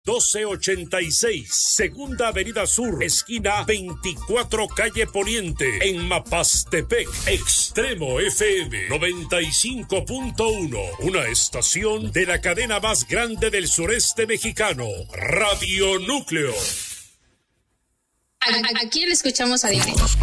1286, Segunda Avenida Sur, esquina 24, calle Poniente, en Mapastepec. Extremo FM 95.1, una estación de la cadena más grande del sureste mexicano, Radio Núcleo. ¿A quién le escuchamos a diario?